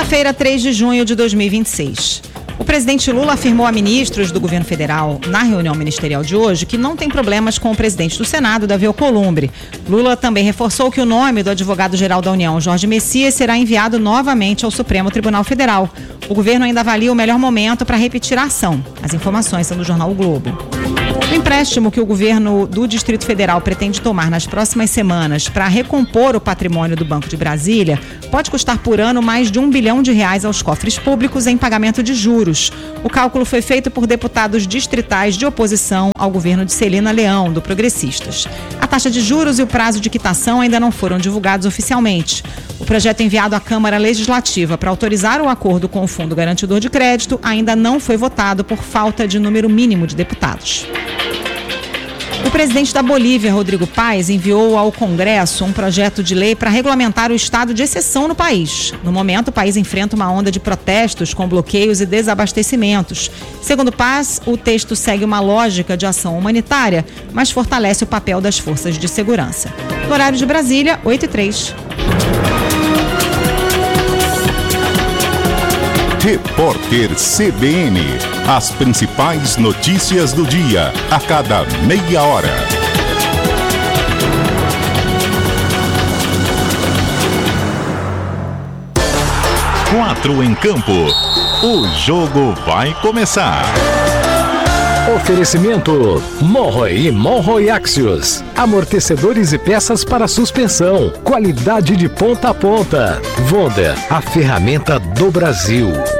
Quinta-feira, 3 de junho de 2026. O presidente Lula afirmou a ministros do governo federal, na reunião ministerial de hoje, que não tem problemas com o presidente do Senado, Davi Alcolumbre. Lula também reforçou que o nome do advogado-geral da União, Jorge Messias, será enviado novamente ao Supremo Tribunal Federal. O governo ainda avalia o melhor momento para repetir a ação. As informações são do jornal O Globo. O empréstimo que o governo do Distrito Federal pretende tomar nas próximas semanas para recompor o patrimônio do Banco de Brasília pode custar por ano mais de R$1 bilhão aos cofres públicos em pagamento de juros. O cálculo foi feito por deputados distritais de oposição ao governo de Celina Leão, do Progressistas. A taxa de juros e o prazo de quitação ainda não foram divulgados oficialmente. O projeto enviado à Câmara Legislativa para autorizar o acordo com o Fundo Garantidor de Crédito ainda não foi votado por falta de número mínimo de deputados. O presidente da Bolívia, Rodrigo Paes, enviou ao Congresso um projeto de lei para regulamentar o estado de exceção no país. No momento, o país enfrenta uma onda de protestos com bloqueios e desabastecimentos. Segundo Paes, o texto segue uma lógica de ação humanitária, mas fortalece o papel das forças de segurança. No horário de Brasília, 8h03. Repórter CBN. As principais notícias do dia, a cada meia hora. Quatro em campo. O jogo vai começar. Oferecimento Monroe e Monroe Axios. Amortecedores e peças para suspensão. Qualidade de ponta a ponta. Wonder, a ferramenta do Brasil.